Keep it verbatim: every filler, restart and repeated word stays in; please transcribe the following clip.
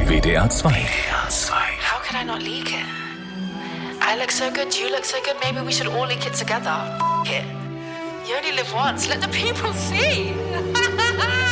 W D R zwei. How could I not leak it? I look so good, you look so good, maybe we should all leak it together. F it. You only live once, let the people see.